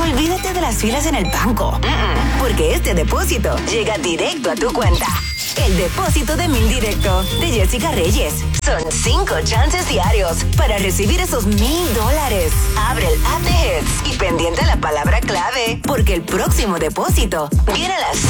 Olvídate de las filas en el banco. Porque este depósito llega directo a tu cuenta. El depósito de 1000 directo de Jessica Reyes. Son 5 chances diarios para recibir esos $1000. Abre el app de Hits y pendiente a la palabra clave, porque el próximo depósito viene a las